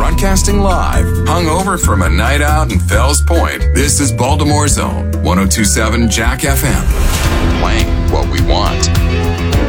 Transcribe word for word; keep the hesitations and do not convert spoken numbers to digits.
Broadcasting live, hungover from a night out in Fells Point, this is Baltimore's own ten twenty-seven Jack F M. Playing what we want.